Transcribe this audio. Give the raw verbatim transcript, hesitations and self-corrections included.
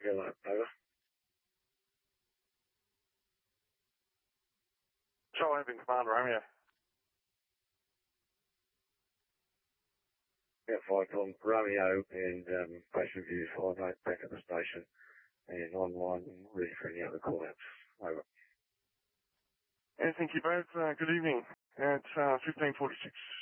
Hello, over. Charlie Evan, Command Romeo. Yeah, five on Romeo and um, patient view five eight back at the station and online and ready for any other call-outs. Over. Yeah, thank you both. Uh, good evening. It's uh, fifteen forty-six.